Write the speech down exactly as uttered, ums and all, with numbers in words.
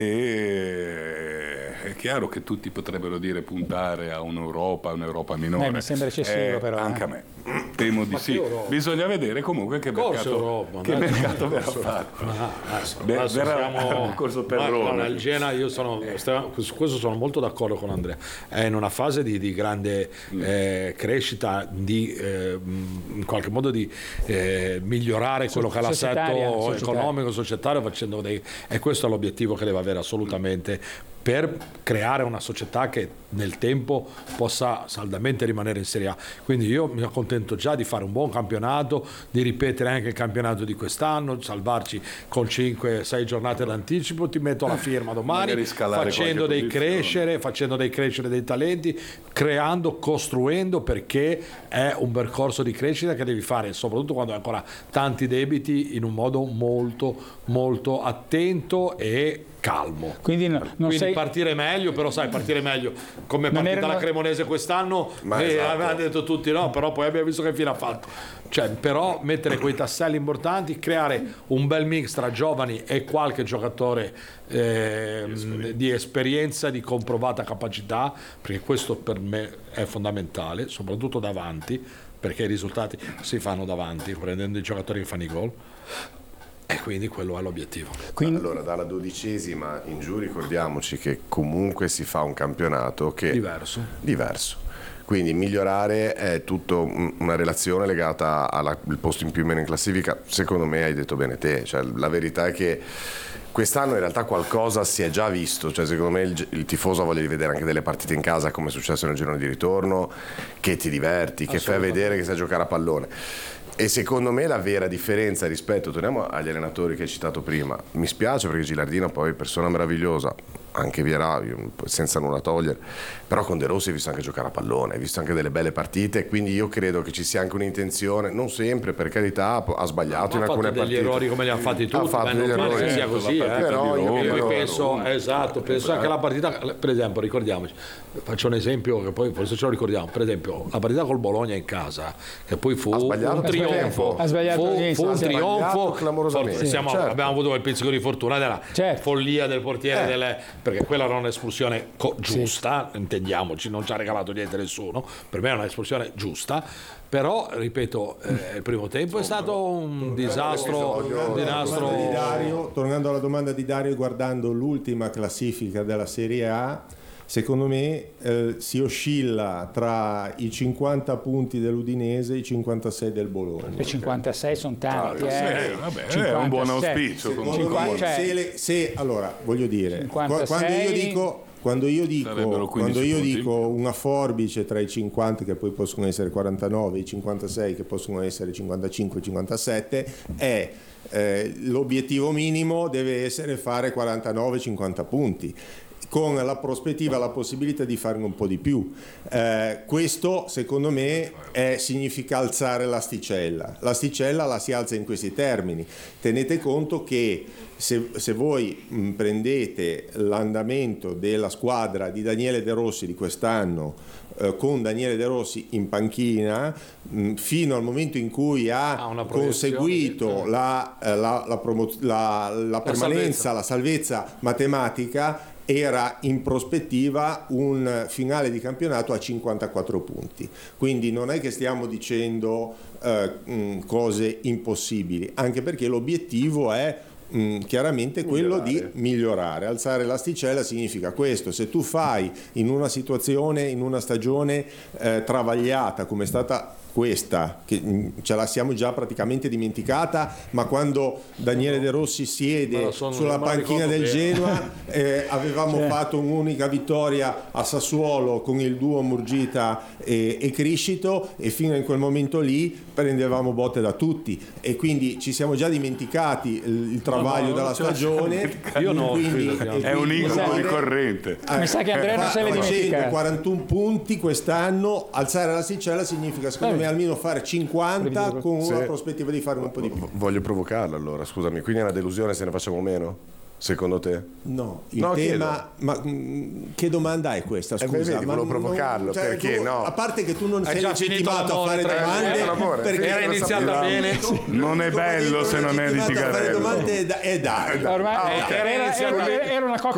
E è chiaro che tutti potrebbero dire puntare a un'Europa, un'Europa minore. Eh, mi sembra eccessivo, eh, però. Anche eh. a me. Temo di sì. Europa? Bisogna vedere comunque che mercato, Europa, che no? mercato verrà Corso- fatto. Ah, adesso- Beh, adesso verrà siamo- un corso per Ma- Roma. no, nel Genoa io sono stiamo- su questo sono molto d'accordo con Andrea, è in una fase di, di grande eh, crescita, di eh, in qualche modo di eh, migliorare quello che è Societaria, l'assetto societaria. economico, societario, facendo dei, e questo è l'obiettivo che deve avere assolutamente, per creare una società che nel tempo possa saldamente rimanere in Serie A. Quindi io mi accontento già di fare un buon campionato, di ripetere anche il campionato di quest'anno, salvarci con cinque sei giornate d'anticipo, ti metto la firma domani, Magari scalare facendo qualche dei posizione. crescere, facendo dei crescere dei talenti, creando, costruendo, perché è un percorso di crescita che devi fare, soprattutto quando hai ancora tanti debiti, in un modo molto molto attento e calmo. Quindi no- non Quindi sei... partire meglio, però sai, partire meglio come è Non partita erano- la Cremonese quest'anno, Ma eh, esatto. avevano detto tutti no, però poi abbiamo visto che fine ha fatto. Cioè, però mettere quei tasselli importanti, creare un bel mix tra giovani e qualche giocatore eh, di esperienza, di comprovata capacità, perché questo per me è fondamentale, soprattutto davanti, perché i risultati si fanno davanti, prendendo i giocatori che fanno i gol. E quindi quello è l'obiettivo. Quindi- Allora, dalla dodicesima in giù ricordiamoci che comunque si fa un campionato che Diverso. diverso. Quindi migliorare è tutto un- una relazione legata al posto in più o meno in classifica. Secondo me hai detto bene te, cioè, la verità è che quest'anno in realtà qualcosa si è già visto, cioè, secondo me il, il tifoso ha voglia di vedere anche delle partite in casa, come è successo nel girone di ritorno, che ti diverti, che fai vedere che sai giocare a pallone. E secondo me la vera differenza rispetto, torniamo agli allenatori che hai citato prima, mi spiace perché Gilardino poi persona meravigliosa, anche Vierà, senza nulla togliere, però con De Rossi hai visto anche giocare a pallone, hai visto anche delle belle partite, quindi io credo che ci sia anche un'intenzione, non sempre, per carità, ha sbagliato in Ha alcune fatto degli partite. errori come li hanno fatti tutti, Ha fatto beh, non degli credo errori, che sia certo, così, la eh. partita Però di io, Roma, io però- penso, esatto, penso anche alla partita, per esempio, ricordiamoci, faccio un esempio che poi forse ce lo ricordiamo, per esempio la partita col Bologna in casa, che poi fu Ha sbagliato un per trionfo, tempo. Ha sbagliato fu, all'inizio, fu un sì. trionfo, Sbagliato clamorosamente. For- siamo- Certo. abbiamo avuto quel pizzico di fortuna della Certo. follia del portiere, Eh. delle- perché quella era un'espulsione co- giusta, intendiamoci, non ci ha regalato niente nessuno, per me è un'espulsione giusta, però ripeto, eh, il primo tempo è stato un disastro, un Tornando alla disastro. domanda di Dario, tornando alla domanda di Dario, guardando l'ultima classifica della Serie A, secondo me eh, si oscilla tra i cinquanta punti dell'Udinese e i cinquantasei del Bologna. E cinquantasei sono tanti, Ah, eh. sì, vabbè, è un buon cinquantasei. auspicio. Secondo cinquanta, me, cioè- se, le- se- allora voglio dire, qua- cinquantasei quando io dico quando io Sarebbero dico, quindici quando io punti. dico una forbice tra i cinquanta, che poi possono essere quarantanove, e i cinquantasei che possono essere cinquantacinque cinquantasette, è eh, l'obiettivo minimo deve essere fare quarantanove cinquanta punti, con la prospettiva, la possibilità di farne un po' di più. Eh, questo secondo me è, significa alzare l'asticella. L'asticella la si alza in questi termini. Tenete conto che se, se voi mh, prendete l'andamento della squadra di Daniele De Rossi di quest'anno, eh, con Daniele De Rossi in panchina, mh, fino al momento in cui ha Ha una proiezione, conseguito eh. la, eh, la, la, promo- la, la permanenza, salvezza. la salvezza matematica, era in prospettiva un finale di campionato a cinquantaquattro punti, quindi non è che stiamo dicendo eh, mh, cose impossibili, anche perché l'obiettivo è mh, chiaramente quello di migliorare. Alzare l'asticella significa questo: se tu fai in una situazione, in una stagione eh, travagliata come è stata questa, che mh, ce la siamo già praticamente dimenticata, ma quando Daniele De Rossi Me siede la sono- sulla me la panchina ricordo del bene. Genoa, eh, avevamo fatto un'unica vittoria a Sassuolo con il duo Murgita e, e Criscito, e fino in quel momento lì prendevamo botte da tutti, e quindi ci siamo già dimenticati il, il travaglio No, no, della non ce la siamo stagione. dimenticati. Io no, quindi- credo che- e È un quindi incubo fare- ricorrente. Mi sa che Andrea non se le facendo dimentica. quarantuno punti quest'anno, alzare l'asticella significa secondo me almeno fare cinquanta, con una Sì. prospettiva di fare un po' di più. Voglio provocarlo allora, scusami, quindi è una delusione se ne facciamo meno? Secondo te? No, il No, tema, ma mh, che domanda è questa? Eh, Scusa, vedi, ma volevo non- provocarlo, cioè, perché tu- no? A parte che tu non Hai sei già finito legittimato a fare l'amore, domande, eh, l'amore, perché era lo iniziata sapevamo. bene. Non è come bello dico, se non è legittimato a fare litigarello. domande è da- è dai. Ormai Ah, ok. era, era- era una coppia